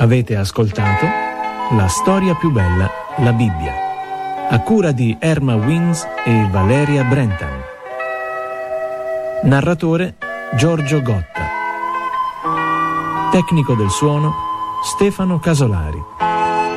Avete ascoltato La storia più bella, la Bibbia, a cura di Erma Wings e Valeria Brentan. Narratore Giorgio Gotta. Tecnico del suono Stefano Casolari.